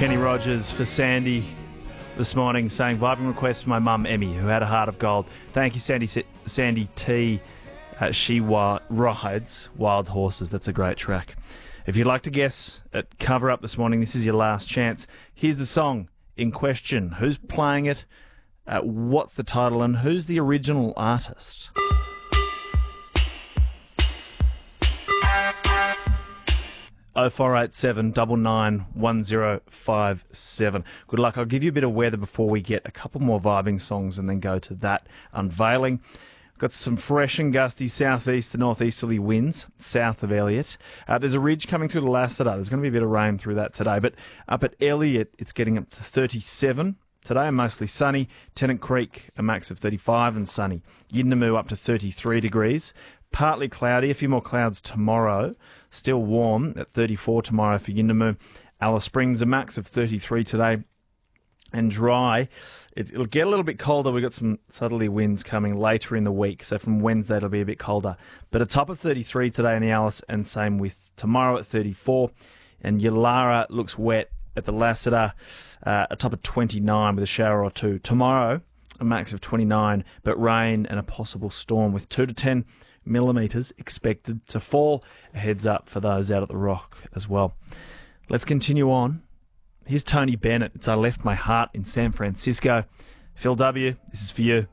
Kenny Rogers for Sandy this morning saying, vibing request for my mum, Emmy, who had a heart of gold. Thank you, Sandy T. She rides wild horses. That's a great track. If you'd like to guess at Cover Up this morning, this is your last chance. Here's the song in question. Who's playing it? What's the title? And who's the original artist? Oh, 0487 99 1057. Good luck. I'll give you a bit of weather before we get a couple more vibing songs and then go to that unveiling. Got some fresh and gusty southeast to northeasterly winds south of Elliot. There's a ridge coming through the Lassiter. There's going to be a bit of rain through that today. But up at Elliot, it's getting up to 37 today, mostly sunny. Tennant Creek, a max of 35 and sunny. Yindamoo up to 33 degrees. Partly cloudy, a few more clouds tomorrow. Still warm at 34 tomorrow for Yindamoo. Alice Springs, a max of 33 today. And dry. It'll get a little bit colder. We've got some southerly winds coming later in the week. So from Wednesday, it'll be a bit colder. But a top of 33 today in the Alice, and same with tomorrow at 34. And Yulara looks wet at the Lassiter, a top of 29 with a shower or two. Tomorrow, a max of 29, but rain and a possible storm with 2 to 10 millimetres expected to fall. A heads up for those out at the Rock as well. Let's continue on. Here's Tony Bennett. It's I Left My Heart in San Francisco. Phil W., this is for you.